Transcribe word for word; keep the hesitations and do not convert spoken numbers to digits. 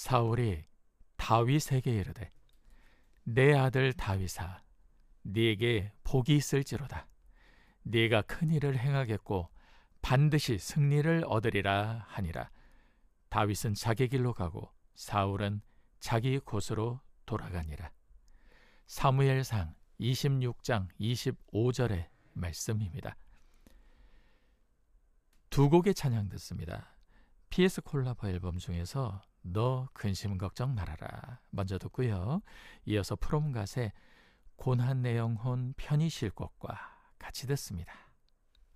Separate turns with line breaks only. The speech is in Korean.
사울이 다윗에게 이르되 내 아들 다윗아 네게 복이 있을지로다. 네가 큰 일을 행하겠고 반드시 승리를 얻으리라 하니라. 다윗은 자기 길로 가고 사울은 자기 곳으로 돌아가니라. 사무엘상 이십육 장 이십오 절의 말씀입니다. 두 곡의 찬양 듣습니다. 피에스 콜라보 앨범 중에서 너 근심 걱정 말아라 먼저 듣고요. 이어서 프롬갓의 고난내 영혼 편히 쉴 곳과 같이 듣습니다.